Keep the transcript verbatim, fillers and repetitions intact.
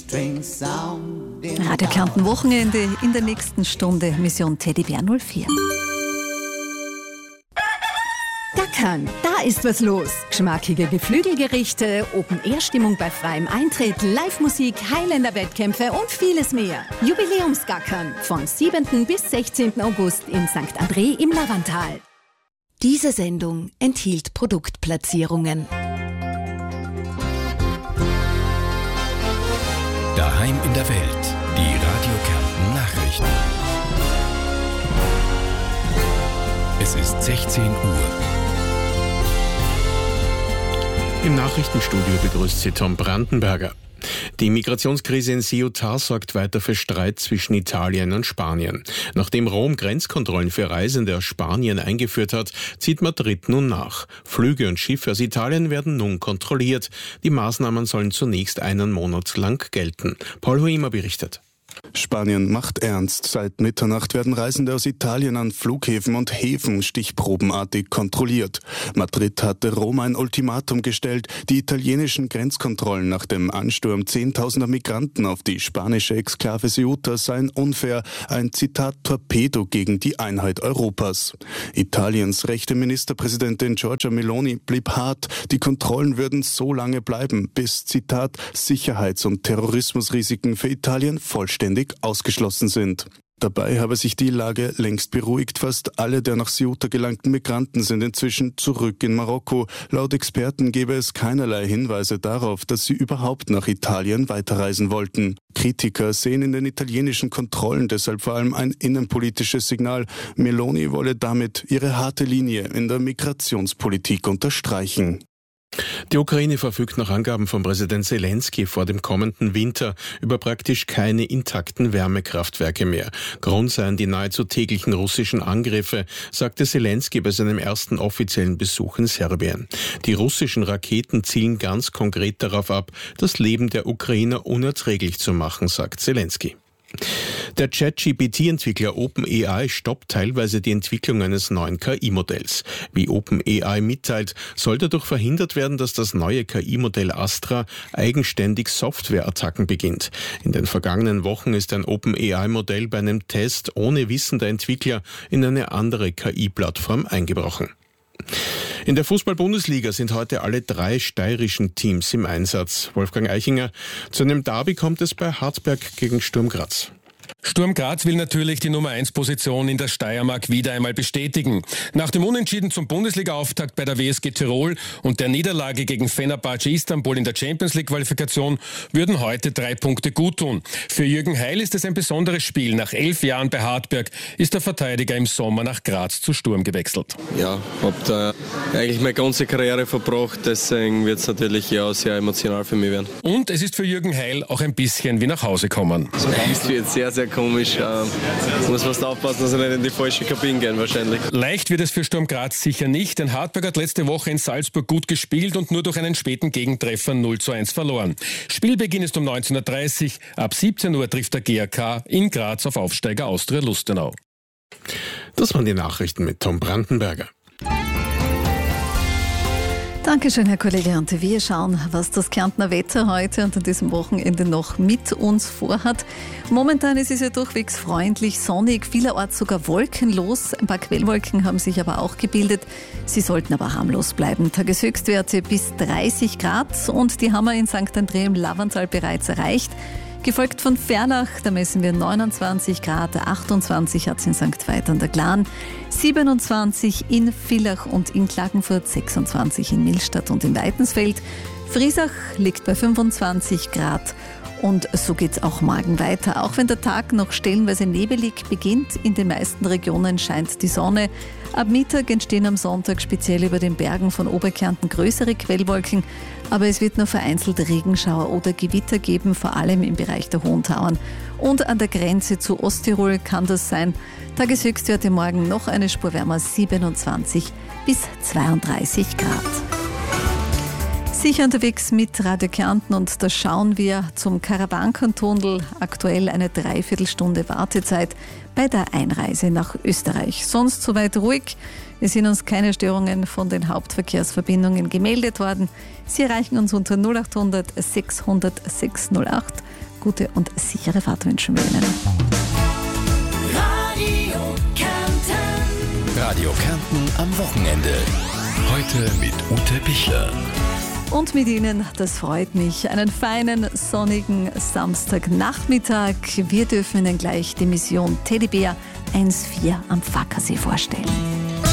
Radio Kärnten Wochenende in der nächsten Stunde. Mission Teddybär null vier. Gackern, da ist was los. Geschmackige Geflügelgerichte, Open-Air-Stimmung bei freiem Eintritt, Live-Musik, Highlander-Wettkämpfe und vieles mehr. Jubiläumsgackern vom siebten bis sechzehnten August in Sankt André im Lavantal. Diese Sendung enthielt Produktplatzierungen. Daheim in der Welt, die Radio Kärnten Nachrichten. Es ist sechzehn Uhr. Im Nachrichtenstudio begrüßt Sie Tom Brandenberger. Die Migrationskrise in Ceuta sorgt weiter für Streit zwischen Italien und Spanien. Nachdem Rom Grenzkontrollen für Reisende aus Spanien eingeführt hat, zieht Madrid nun nach. Flüge und Schiffe aus Italien werden nun kontrolliert. Die Maßnahmen sollen zunächst einen Monat lang gelten. Paul Huima berichtet. Spanien macht ernst. Seit Mitternacht werden Reisende aus Italien an Flughäfen und Häfen stichprobenartig kontrolliert. Madrid hatte Rom ein Ultimatum gestellt. Die italienischen Grenzkontrollen nach dem Ansturm zehntausender Migranten auf die spanische Exklave Ceuta seien unfair. Ein Zitat Torpedo gegen die Einheit Europas. Italiens rechte Ministerpräsidentin Giorgia Meloni blieb hart. Die Kontrollen würden so lange bleiben, bis, Zitat, Sicherheits- und Terrorismusrisiken für Italien vollständig ausgeschlossen sind. Dabei habe sich die Lage längst beruhigt. Fast alle der nach Ceuta gelangten Migranten sind inzwischen zurück in Marokko. Laut Experten gebe es keinerlei Hinweise darauf, dass sie überhaupt nach Italien weiterreisen wollten. Kritiker sehen in den italienischen Kontrollen deshalb vor allem ein innenpolitisches Signal. Meloni wolle damit ihre harte Linie in der Migrationspolitik unterstreichen. Die Ukraine verfügt nach Angaben von Präsident Zelensky vor dem kommenden Winter über praktisch keine intakten Wärmekraftwerke mehr. Grund seien die nahezu täglichen russischen Angriffe, sagte Zelensky bei seinem ersten offiziellen Besuch in Serbien. Die russischen Raketen zielen ganz konkret darauf ab, das Leben der Ukrainer unerträglich zu machen, sagt Zelensky. Der Chat-G P T-Entwickler OpenAI stoppt teilweise die Entwicklung eines neuen K I-Modells. Wie OpenAI mitteilt, soll dadurch verhindert werden, dass das neue K I-Modell Astra eigenständig Softwareattacken beginnt. In den vergangenen Wochen ist ein OpenAI-Modell bei einem Test ohne Wissen der Entwickler in eine andere K I-Plattform eingebrochen. In der Fußball-Bundesliga sind heute alle drei steirischen Teams im Einsatz. Wolfgang Eichinger, zu einem Derby kommt es bei Hartberg gegen Sturm Graz. Sturm Graz will natürlich die Nummer eins Position in der Steiermark wieder einmal bestätigen. Nach dem Unentschieden zum Bundesliga-Auftakt bei der W S G Tirol und der Niederlage gegen Fenerbahce Istanbul in der Champions-League-Qualifikation würden heute drei Punkte guttun. Für Jürgen Heil ist es ein besonderes Spiel. Nach elf Jahren bei Hartberg ist der Verteidiger im Sommer nach Graz zu Sturm gewechselt. Ja, habe da eigentlich meine ganze Karriere verbracht, deswegen wird es natürlich ja sehr emotional für mich werden. Und es ist für Jürgen Heil auch ein bisschen wie nach Hause kommen. Es wird sehr, sehr komisch. Ähm, muss fast aufpassen, dass wir nicht in die falsche Kabine gehen wahrscheinlich. Leicht wird es für Sturm Graz sicher nicht, denn Hartberg hat letzte Woche in Salzburg gut gespielt und nur durch einen späten Gegentreffer null zu eins verloren. Spielbeginn ist um neunzehn Uhr dreißig. Ab siebzehn Uhr trifft der G A K in Graz auf Aufsteiger Austria Lustenau. Das waren die Nachrichten mit Tom Brandenberger. Dankeschön, Herr Kollege. Und wir schauen, was das Kärntner Wetter heute und an diesem Wochenende noch mit uns vorhat. Momentan ist es ja durchwegs freundlich, sonnig, vielerorts sogar wolkenlos. Ein paar Quellwolken haben sich aber auch gebildet. Sie sollten aber harmlos bleiben. Tageshöchstwerte bis dreißig Grad und die haben wir in Sankt André im Lavantal bereits erreicht. Gefolgt von Fernach, da messen wir neunundzwanzig Grad, achtundzwanzig hat es in Sankt Veit an der Glan, siebenundzwanzig in Villach und in Klagenfurt, sechsundzwanzig in Millstatt und in Weitensfeld. Friesach liegt bei fünfundzwanzig Grad und so geht es auch morgen weiter. Auch wenn der Tag noch stellenweise nebelig beginnt, in den meisten Regionen scheint die Sonne. Ab Mittag entstehen am Sonntag speziell über den Bergen von Oberkärnten größere Quellwolken, aber es wird nur vereinzelt Regenschauer oder Gewitter geben, vor allem im Bereich der Hohen Tauern. Und an der Grenze zu Osttirol kann das sein. Tageshöchstwerte morgen noch eine Spur wärmer, siebenundzwanzig bis zweiunddreißig Grad. Sicher unterwegs mit Radio Kärnten und da schauen wir zum Karawankentunnel. Aktuell eine Dreiviertelstunde Wartezeit bei der Einreise nach Österreich. Sonst soweit ruhig. Es sind uns keine Störungen von den Hauptverkehrsverbindungen gemeldet worden. Sie erreichen uns unter null achthundert sechshundert sechshundertacht. gute und sichere Fahrt wünschen wir Ihnen. Radio Kärnten. Radio Kärnten am Wochenende. Heute mit Ute Pichler. Und mit Ihnen, das freut mich, einen feinen, sonnigen Samstagnachmittag. Wir dürfen Ihnen gleich die Mission Teddybär eins vier am Fackersee vorstellen.